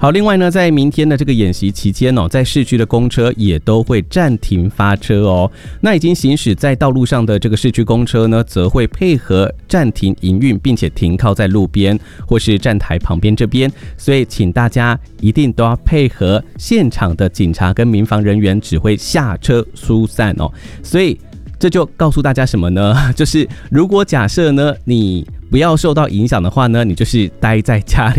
好，另外呢，在明天的这个演习期间哦，在市区的公车也都会暂停发车哦。那已经行驶在道路上的这个市区公车呢，则会配合暂停营运，并且停靠在路边或是站台旁边这边。所以，请大家一定都要配合现场的警察跟民防人员指挥下车疏散哦。所以这就告诉大家什么呢？就是如果假设呢，你不要受到影响的话呢，你就是待在家里